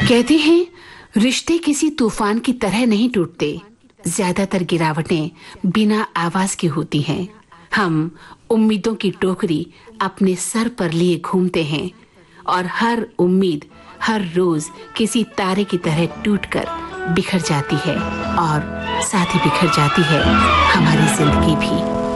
कहते हैं रिश्ते किसी तूफान की तरह नहीं टूटते, ज्यादातर गिरावटें बिना आवाज की होती हैं। हम उम्मीदों की टोकरी अपने सर पर लिए घूमते हैं और हर उम्मीद हर रोज किसी तारे की तरह टूटकर बिखर जाती है और साथ ही बिखर जाती है हमारी जिंदगी भी।